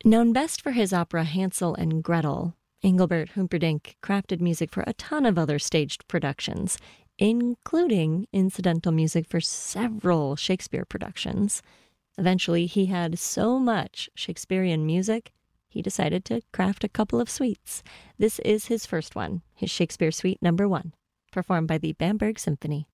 Known best for his opera Hansel and Gretel, Engelbert Humperdinck crafted music for a ton of other staged productions, including incidental music for several Shakespeare productions. Eventually, he had so much Shakespearean music, he decided to craft a couple of suites. This is his first one, his Shakespeare Suite No. 1, performed by the Bamberg Symphony.